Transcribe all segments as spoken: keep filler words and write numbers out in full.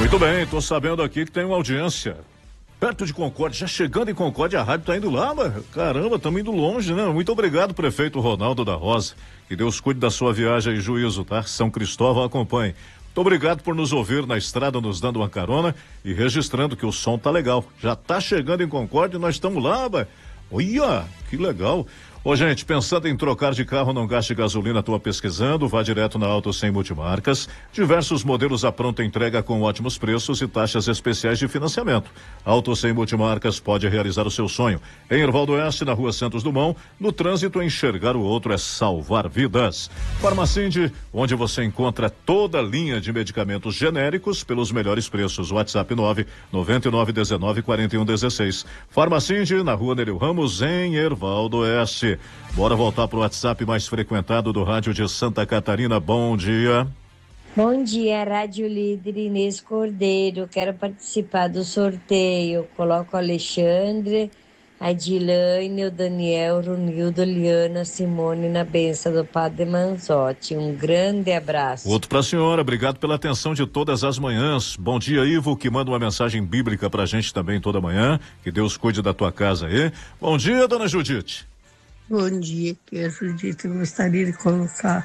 Muito bem, tô sabendo aqui que tem uma audiência perto de Concórdia, já chegando em Concórdia, a rádio tá indo lá, mas caramba, estamos indo longe, né? Muito obrigado, prefeito Ronaldo da Rosa, que Deus cuide da sua viagem e juízo, tá? São Cristóvão acompanhe. Muito obrigado por nos ouvir na estrada, nos dando uma carona e registrando que o som tá legal. Já tá chegando em Concórdia e nós estamos lá, mas olha, que legal. Ô, gente, pensando em trocar de carro, não gaste gasolina à toa pesquisando, vá direto na Auto Sem Multimarcas. Diversos modelos à pronta entrega com ótimos preços e taxas especiais de financiamento. Auto Sem Multimarcas pode realizar o seu sonho. Em Ervaldo Oeste, na Rua Santos Dumont, no trânsito, enxergar o outro é salvar vidas. Farmacinde, onde você encontra toda a linha de medicamentos genéricos pelos melhores preços. WhatsApp nove nove nove um nove quatro um um seis. Farmacinde, na Rua Nereu Ramos, em Ervaldo Oeste. Bora voltar pro WhatsApp mais frequentado do rádio de Santa Catarina. Bom dia. Bom dia, Rádio Líder Inês Cordeiro. Quero participar do sorteio. Coloco o Alexandre, a Dilane, o Daniel, o Runildo, Liana, Simone na benção do Padre Manzotti. Um grande abraço. Outro pra senhora, obrigado pela atenção de todas as manhãs. Bom dia, Ivo, que manda uma mensagem bíblica pra gente também toda manhã. Que Deus cuide da tua casa aí. Bom dia, dona Judite. Bom dia, que a Judite gostaria de colocar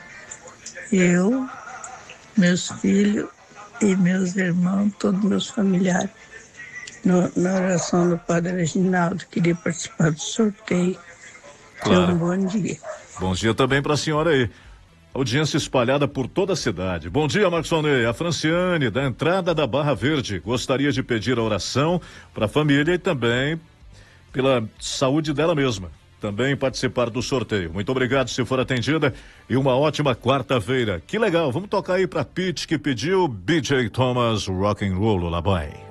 eu, meus filhos e meus irmãos, todos meus familiares, no, na oração do Padre Reginaldo. Queria participar do sorteio. Claro. Um bom dia. Bom dia também para a senhora aí. Audiência espalhada por toda a cidade. Bom dia, Marcos Alnei. A Franciane, da entrada da Barra Verde, gostaria de pedir a oração para a família e também pela saúde dela mesma. Também participar do sorteio. Muito obrigado se for atendida e uma ótima quarta-feira. Que legal, vamos tocar aí pra Pete que pediu B J Thomas Rock and Roll Lullaby.